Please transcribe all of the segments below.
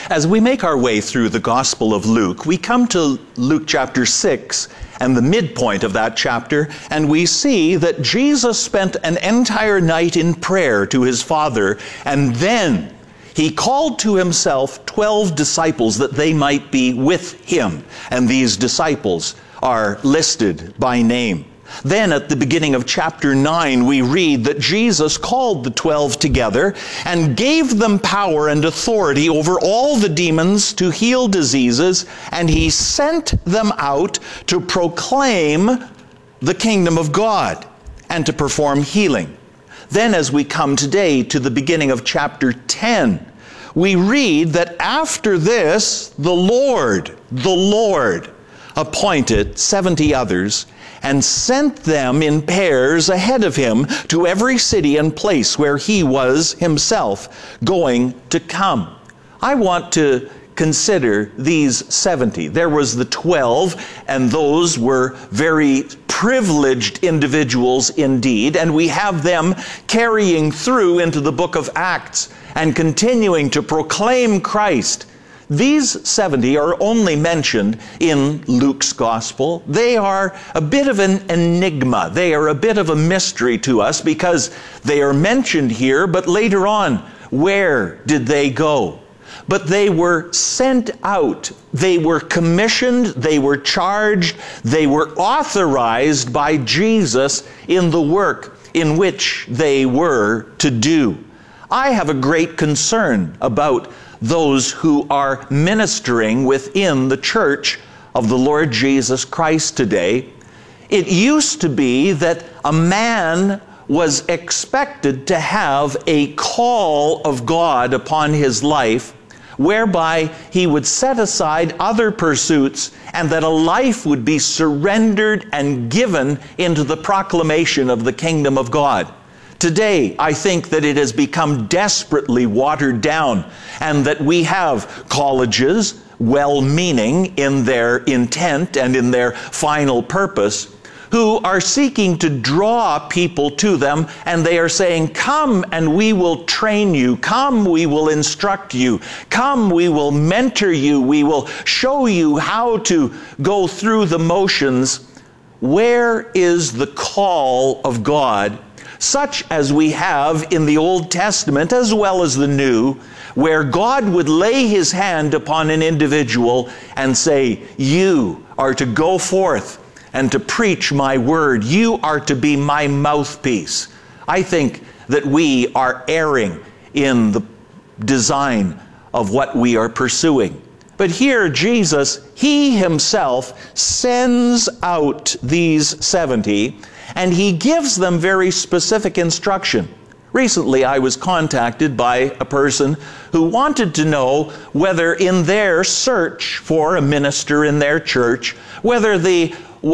As we make our way through the Gospel of Luke, we come to Luke chapter 6 and the midpoint of that chapter, and we see that Jesus spent an entire night in prayer to his Father, and then he called to himself 12 disciples that they might be with him. And these disciples are listed by name. Then at the beginning of chapter 9, we read that Jesus called the 12 together and gave them power and authority over all the demons to heal diseases, and he sent them out to proclaim the kingdom of God and to perform healing. Then as we come today to the beginning of chapter 10, we read that after this, the Lord appointed 70 others and sent them in pairs ahead of him to every city and place where he was himself going to come. I want to consider these 70. There was the 12, and those were very privileged individuals indeed, and we have them carrying through into the book of Acts and continuing to proclaim Christ. These 70 are only mentioned in Luke's gospel. They are a bit of an enigma. They are a bit of a mystery to us because they are mentioned here, but later on, where did they go? But they were sent out. They were commissioned. They were charged. They were authorized by Jesus in the work in which they were to do. I have a great concern about those who are ministering within the church of the Lord Jesus Christ today. It used to be that a man was expected to have a call of God upon his life, whereby he would set aside other pursuits and that a life would be surrendered and given into the proclamation of the kingdom of God. Today, I think that it has become desperately watered down, and that we have colleges, well-meaning in their intent and in their final purpose, who are seeking to draw people to them, and they are saying, come and we will train you. Come, we will instruct you. Come, we will mentor you. We will show you how to go through the motions. Where is the call of God, such as we have in the Old Testament as well as the New, where God would lay his hand upon an individual and say, you are to go forth and to preach my word. You are to be my mouthpiece. I think that we are erring in the design of what we are pursuing. But here Jesus, he himself sends out these 70, and he gives them very specific instruction. Recently, I was contacted by a person who wanted to know whether in their search for a minister in their church, whether the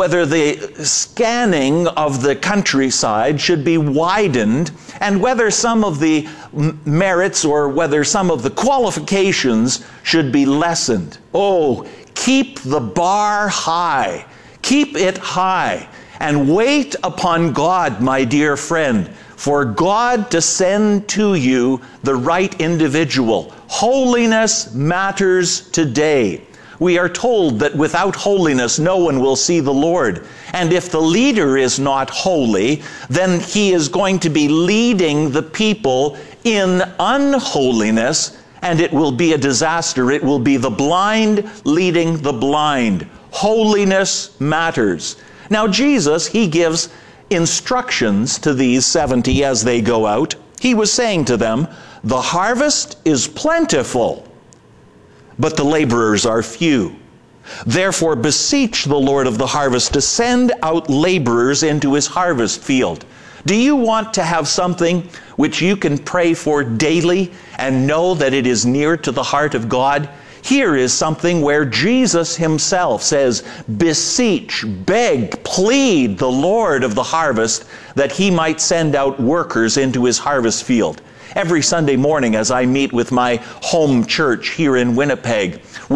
scanning of the countryside should be widened, and whether some of the merits or whether some of the qualifications should be lessened. Oh, keep the bar high. Keep it high. And wait upon God, my dear friend, for God to send to you the right individual. Holiness matters today. We are told that without holiness no one will see the Lord. And if the leader is not holy, then he is going to be leading the people in unholiness, and it will be a disaster. It will be the blind leading the blind. Holiness matters. Now Jesus, he gives instructions to these 70 as they go out. He was saying to them, the harvest is plentiful, but the laborers are few. Therefore beseech the Lord of the harvest to send out laborers into his harvest field. Do you want to have something which you can pray for daily and know that it is near to the heart of God? Here is something where Jesus himself says, beseech, beg, plead the Lord of the harvest that he might send out workers into his harvest field. Every Sunday morning as I meet with my home church here in Winnipeg,